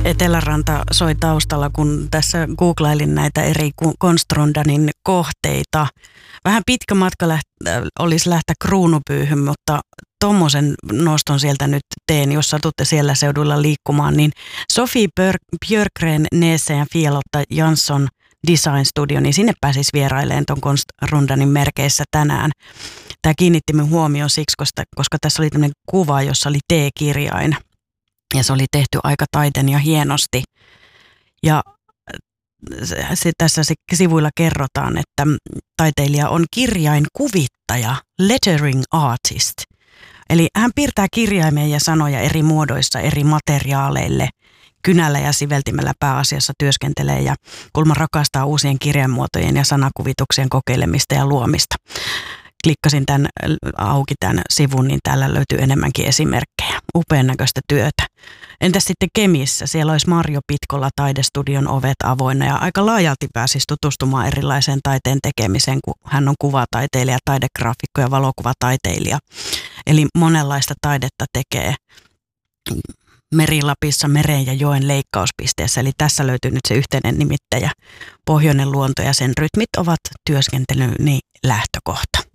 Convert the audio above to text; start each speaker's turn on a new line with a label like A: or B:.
A: Eteläranta soi taustalla, kun tässä googlailin näitä eri Konstrundanin kohteita. Vähän pitkä matka olisi lähteä Kruunupyyhyn, mutta tommosen noston sieltä nyt teen, jos satutte siellä seudulla liikkumaan, niin Sofie Björkgren, Nese ja Fialotta Jansson Design Studio, niin sinne pääsisi vierailemaan ton Konstrundanin merkeissä tänään. Tämä kiinnitti minun huomioon siksi, koska tässä oli tämmöinen kuva, jossa oli T-kirjain ja se oli tehty aika taiten ja hienosti. Ja tässä sivuilla kerrotaan, että taiteilija on kirjainkuvittaja, lettering artist. Eli hän piirtää kirjaimia ja sanoja eri muodoissa, eri materiaaleille. Kynällä ja siveltimellä pääasiassa työskentelee ja Kulma rakastaa uusien kirjainmuotojen ja sanakuvituksien kokeilemista ja luomista. Klikkasin auki tämän sivun, niin täällä löytyy enemmänkin esimerkkejä. Upean näköistä työtä. Entäs sitten Kemissä? Siellä olisi Marjo Pitkolla taidestudion ovet avoinna ja aika laajalti pääsisi tutustumaan erilaiseen taiteen tekemiseen, kun hän on kuvataiteilija, taidegraafikko ja valokuvataiteilija. Eli monenlaista taidetta tekee Meri-Lapissa meren ja joen leikkauspisteessä. Eli tässä löytyy nyt se yhteinen nimittäjä. Pohjoinen luonto ja sen rytmit ovat työskentelyni lähtökohta.